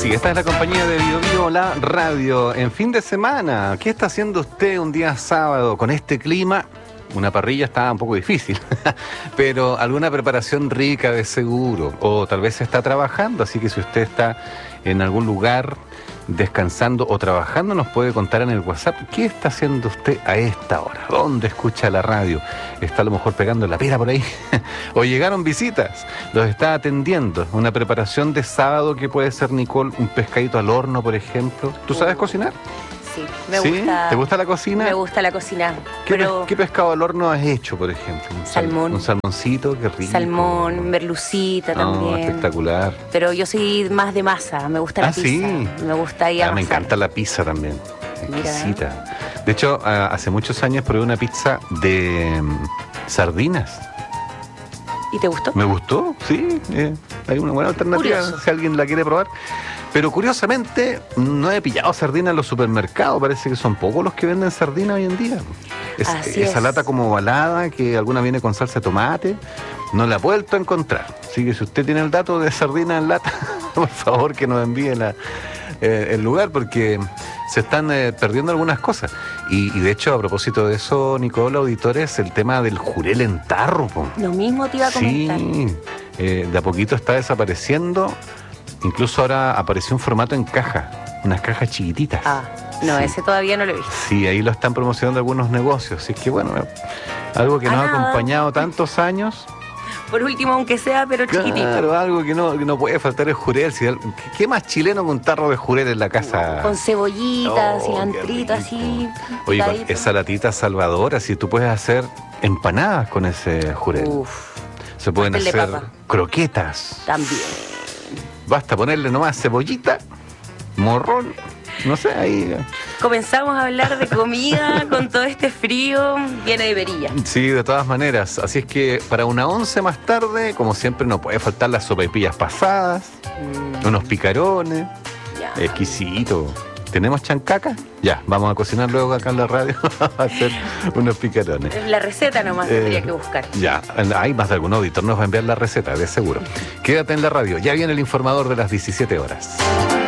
Sí, esta es la compañía de Bio Bio, la radio. En fin de semana, ¿qué está haciendo usted un día sábado con este clima? Una parrilla está un poco difícil, pero alguna preparación rica de seguro. O tal vez está trabajando, así que si usted está en algún lugar descansando o trabajando, nos puede contar en el WhatsApp qué está haciendo usted a esta hora. ¿Dónde escucha la radio? ¿Está a lo mejor pegando la pera por ahí? ¿O llegaron visitas? ¿Los está atendiendo? ¿Una preparación de sábado que puede ser, Nicole, un pescadito al horno, por ejemplo? ¿Tú sabes cocinar? Sí, me gusta. ¿Te gusta la cocina? Me gusta la cocina. ¿Qué pescado al horno has hecho, por ejemplo? Salmón. Un salmoncito, qué rico. Salmón, merlucita también. Espectacular. Pero yo soy más de masa, me gusta la pizza. Sí. Me gusta ahí amasar. Me encanta la pizza también. Exquisita. De hecho, hace muchos años probé una pizza de sardinas. ¿Y te gustó? Me gustó, sí. Hay una buena alternativa. Curioso. Si alguien la quiere probar. Pero curiosamente, no he pillado sardinas en los supermercados. Parece que son pocos los que venden sardinas hoy en día. Esa lata como ovalada, que alguna viene con salsa de tomate, no la he vuelto a encontrar. Así que si usted tiene el dato de sardina en lata, por favor que nos envíe el lugar, porque se están perdiendo algunas cosas. Y de hecho, a propósito de eso, Nicole, auditores, el tema del jurel en tarro. Po. Lo mismo te iba a comentar. Sí, de a poquito está desapareciendo. Incluso ahora apareció un formato en caja, unas cajas chiquititas. No, sí. Ese todavía no lo he visto. Sí, ahí lo están promocionando algunos negocios. Así que bueno, algo que nos ha acompañado tantos años. Por último, aunque sea, pero chiquitito. Claro, algo que no puede faltar es jurel. ¿Qué más chileno que un tarro de jurel en la casa? Con cebollitas, cilantrito, así. Oye, con esa latita salvadora, si tú puedes hacer empanadas con ese jurel. Uf. Se pueden hacer croquetas. También. Basta ponerle nomás cebollita, morrón, no sé, ahí. Comenzamos a hablar de comida con todo este frío, viene de perilla. Sí, de todas maneras. Así es que para una 11 más tarde, como siempre, no puede faltar las sopaipillas pasadas, unos picarones, exquisito. ¿Tenemos chancaca? Ya, vamos a cocinar luego acá en la radio a hacer unos picarones. La receta nomás tendría que buscar. Ya, hay más de algún auditor, nos va a enviar la receta, de seguro. Quédate en la radio, ya viene el informador de las 17 horas.